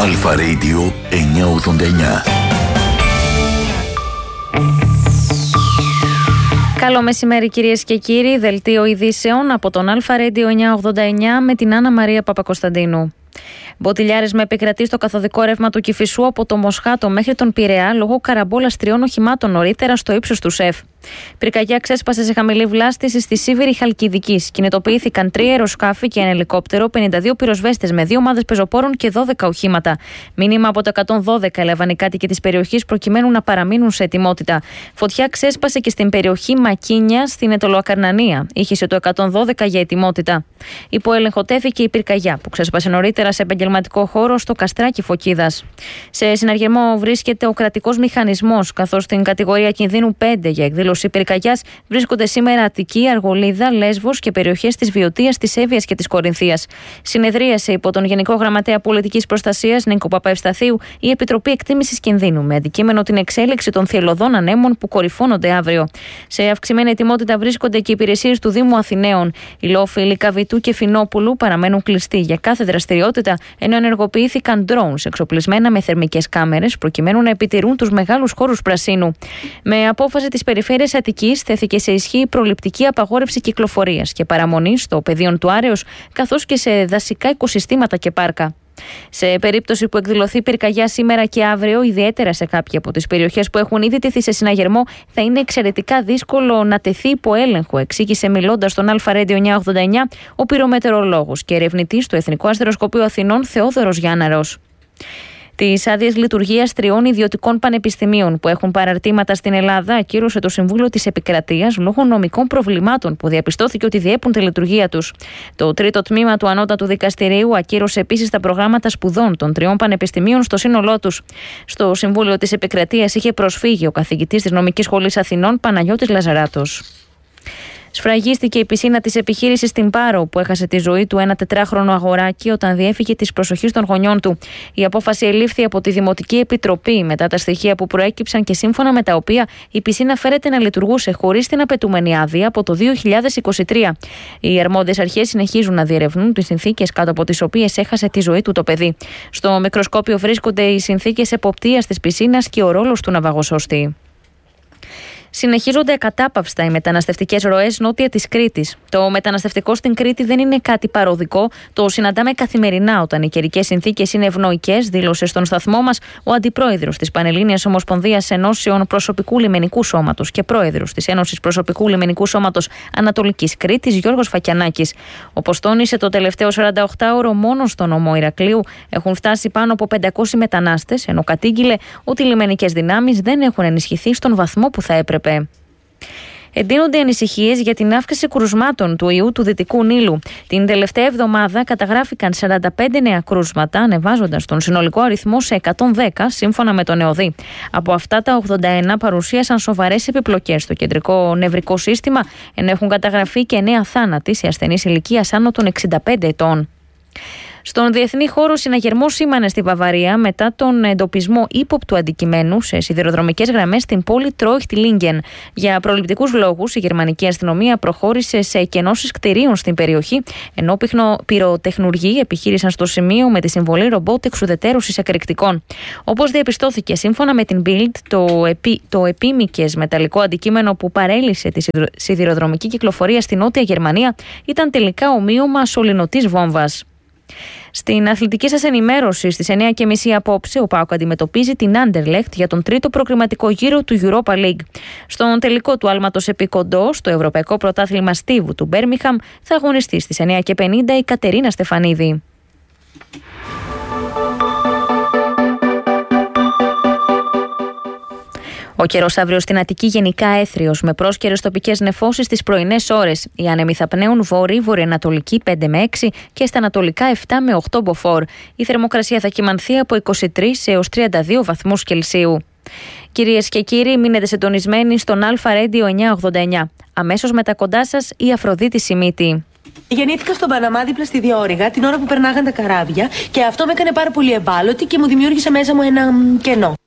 Αλφα Radio 989. Καλό μεσημέρι κυρίες και κύριοι, δελτίο ειδήσεων από τον Αλφα Radio 989 με την Άννα Μαρία Παπακοσταντίνου. Μποτιλιάρισμα επικρατεί στο καθοδικό ρεύμα του Κηφισού από το Μοσχάτο μέχρι τον Πειραιά λόγω καραμπόλας 3 οχημάτων νωρίτερα στο ύψος του ΣΕΦ. Πυρκαγιά ξέσπασε σε χαμηλή βλάστηση στη Σίβηρη Χαλκιδικής. Κινητοποιήθηκαν 3 αεροσκάφη και ένα ελικόπτερο, 52 πυροσβέστες με 2 ομάδες πεζοπόρων και 12 οχήματα. Μήνυμα από το 112 έλαβαν οι κάτοικοι της περιοχής προκειμένου να παραμείνουν σε ετοιμότητα. Φωτιά ξέσπασε και στην περιοχή Μακίνια στην Ετωλοακαρνανία. Ήχησε το 112 για ετοιμότητα. Υπό έλεγχο τέθηκε η πυρκαγιά που ξέσπασε νωρίτερα σε επαγγελματικό χώρο στο Καστράκι Φωκίδας. Σε συναγερμό βρίσκεται ο κρατικός μηχανισμός, καθώς στην κατηγορία κινδύνου 5 για εκδήλωση πυρκαγιάς βρίσκονται σήμερα Αττική, Αργολίδα, Λέσβος και περιοχές της Βιωτίας, της Εύβοιας και της Κορινθίας. Συνεδρίασε υπό τον Γενικό Γραμματέα Πολιτικής Προστασίας Νίκο Παπαευσταθίου η Επιτροπή Εκτίμησης Κινδύνου με αντικείμενο την εξέλιξη των θυελλωδών ανέμων που κορυφώνονται αύριο. Σε αυξημένη ετοιμότητα βρίσκονται και οι υπηρεσίες του Δήμου Αθηναίων. Οι λόφοι Λυκαβητού και Φινόπουλου παραμένουν κλειστοί για κάθε δραστηριότητα, ενώ ενεργοποιήθηκαν drones εξοπλισμένα με θερμικές κάμερες προκειμένου να επιτηρούν τους μεγάλους χώρους πρασίνου. Με απόφαση της Περιφέρειας Αττικής θέθηκε σε ισχύ η προληπτική απαγόρευση κυκλοφορίας και παραμονής στο πεδίο του Άρεως, καθώς και σε δασικά οικοσυστήματα και πάρκα. Σε περίπτωση που εκδηλωθεί πυρκαγιά σήμερα και αύριο, ιδιαίτερα σε κάποια από τις περιοχές που έχουν ήδη τεθεί σε συναγερμό, θα είναι εξαιρετικά δύσκολο να τεθεί υπό έλεγχο, εξήγησε μιλώντας στον Αλφα Radio 989 ο πυρομετεωρολόγος και ερευνητής του Εθνικού Αστεροσκοπείου Αθηνών Θεόδωρος Γιάνναρος. Τις άδειες λειτουργίας 3 ιδιωτικών πανεπιστημίων που έχουν παραρτήματα στην Ελλάδα ακύρωσε το Συμβούλιο της Επικρατείας λόγω νομικών προβλημάτων που διαπιστώθηκε ότι διέπουν τη λειτουργία τους. Το τρίτο τμήμα του Ανώτατου Δικαστηρίου ακύρωσε επίσης τα προγράμματα σπουδών των 3 πανεπιστημίων στο σύνολό τους. Στο Συμβούλιο της Επικρατείας είχε προσφύγει ο καθηγητής της Νομικής Σχολής Αθηνών Παναγιώτης Λαζαράτος. Σφραγίστηκε η πισίνα της επιχείρησης στην Πάρο, που έχασε τη ζωή του ένα 4χρονο αγοράκι όταν διέφυγε της προσοχής των γονιών του. Η απόφαση ελήφθη από τη Δημοτική Επιτροπή μετά τα στοιχεία που προέκυψαν και σύμφωνα με τα οποία η πισίνα φέρεται να λειτουργούσε χωρίς την απαιτούμενη άδεια από το 2023. Οι αρμόδιες αρχές συνεχίζουν να διερευνούν τις συνθήκες κάτω από τις οποίες έχασε τη ζωή του το παιδί. Στο μικροσκόπιο βρίσκονται οι συνθήκες εποπτείας της πισίνας και ο ρόλος του ναυαγοσώστη. Συνεχίζονται ακατάπαυστα οι μεταναστευτικές ροές νότια της Κρήτης. Το μεταναστευτικό στην Κρήτη δεν είναι κάτι παροδικό, το συναντάμε καθημερινά όταν οι καιρικές συνθήκες είναι ευνοϊκές, δήλωσε στον σταθμό μας ο αντιπρόεδρος της Πανελλήνιας Ομοσπονδίας Ενώσεων Προσωπικού Λιμενικού Σώματος και πρόεδρος της Ένωσης Προσωπικού Λιμενικού Σώματος Ανατολικής Κρήτης, Γιώργος Φακιανάκης. Όπως τόνισε, το τελευταίο 48ωρο μόνο στο νομό Ηρακλείου έχουν φτάσει πάνω από 500 μετανάστες, ενώ κατήγγειλε ότι οι λιμενικές δυνάμεις δεν έχουν ενισχυθεί στον βαθμό που θα έπρεπε. Εντείνονται ανησυχίες για την αύξηση κρουσμάτων του ιού του Δυτικού Νείλου. Την τελευταία εβδομάδα καταγράφηκαν 45 νέα κρούσματα, ανεβάζοντας τον συνολικό αριθμό σε 110, σύμφωνα με τον ΕΟΔΗ. Από αυτά, τα 81 παρουσίασαν σοβαρές επιπλοκές στο κεντρικό νευρικό σύστημα, ενώ έχουν καταγραφεί και 9 θάνατοι σε ασθενείς ηλικίας άνω των 65 ετών. Στον διεθνή χώρο, συναγερμός σήμανε στη Βαβαρία μετά τον εντοπισμό ύποπτου αντικειμένου σε σιδηροδρομικές γραμμές στην πόλη Τρόιχτη-Λίνγκεν. Για προληπτικούς λόγους, η γερμανική αστυνομία προχώρησε σε εκενώσεις κτηρίων στην περιοχή, ενώ πυροτεχνουργοί επιχείρησαν στο σημείο με τη συμβολή ρομπότ εξουδετερώσης εκρηκτικών. Όπως διαπιστώθηκε σύμφωνα με την Bild, το επίμικες μεταλλικό αντικείμενο που παρέλυσε τη σιδηροδρομική κυκλοφορία στη Νότια Γερμανία ήταν τελικά ομοίωμα σωληνωτής βόμβας. Στην αθλητική σας ενημέρωση στις 9:30 απόψε, ο ΠΑΟΚ αντιμετωπίζει την Άντερλεχτ για τον τρίτο προκριματικό γύρο του Europa League. Στον τελικό του άλματος επί κοντό, στο Ευρωπαϊκό Πρωτάθλημα Στίβου του Μπέρμιχαμ, θα αγωνιστεί στις 9:50 η Κατερίνα Στεφανίδη. Ο καιρός αύριο στην Αττική γενικά έθριος, με πρόσκαιρες τοπικές νεφώσεις τις πρωινές ώρες. Οι άνεμοι θα πνέουν βορειοανατολική 5 με 6 και στα ανατολικά 7 με 8 μποφόρ. Η θερμοκρασία θα κυμανθεί από 23 έως 32 βαθμούς Κελσίου. Κυρίες και κύριοι, μείνετε συντονισμένοι στον Αλφα Radio 989. Αμέσως μετά κοντά σας η Αφροδίτη Σιμίτη. Γεννήθηκα στον Παναμά δίπλα στη Διόρυγα την ώρα που περνάγαν τα καράβια και αυτό με έκανε πάρα πολύ ευάλωτη και μου δημιούργησε μέσα μου ένα κενό.